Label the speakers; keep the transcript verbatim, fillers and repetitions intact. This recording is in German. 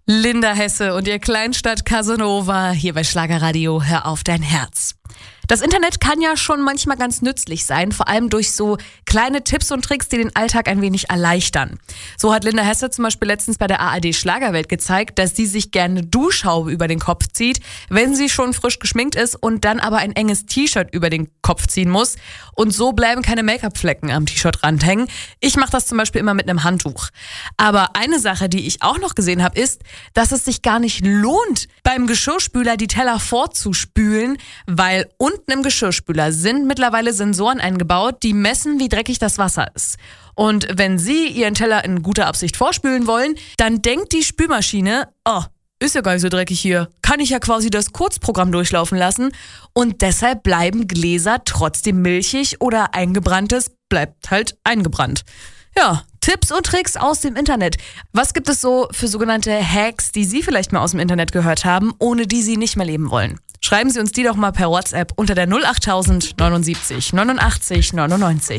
Speaker 1: Linda Hesse und ihr Kleinstadt Casanova hier bei Schlagerradio. Hör auf dein Herz. Das Internet kann ja schon manchmal ganz nützlich sein, vor allem durch so kleine Tipps und Tricks, die den Alltag ein wenig erleichtern. So hat Linda Hesse zum Beispiel letztens bei der A R D Schlagerwelt gezeigt, dass sie sich gerne Duschhaube über den Kopf zieht, wenn sie schon frisch geschminkt ist und dann aber ein enges T-Shirt über den Kopf ziehen muss. Und so bleiben keine Make-up-Flecken am T-Shirt ranhängen. Ich mache das zum Beispiel immer mit einem Handtuch. Aber eine Sache, die ich auch noch gesehen habe, ist, dass es sich gar nicht lohnt, beim Geschirrspüler die Teller vorzuspülen, weil unten im Geschirrspüler sind mittlerweile Sensoren eingebaut, die messen, wie dreckig das Wasser ist. Und wenn Sie Ihren Teller in guter Absicht vorspülen wollen, dann denkt die Spülmaschine, oh, ist ja gar nicht so dreckig hier, kann ich ja quasi das Kurzprogramm durchlaufen lassen. Und deshalb bleiben Gläser trotzdem milchig oder eingebranntes bleibt halt eingebrannt. Ja, Tipps und Tricks aus dem Internet. Was gibt es so für sogenannte Hacks, die Sie vielleicht mal aus dem Internet gehört haben, ohne die Sie nicht mehr leben wollen? Schreiben Sie uns die doch mal per WhatsApp unter der null acht tausend neunundsiebzig neunundachtzig neunundneunzig.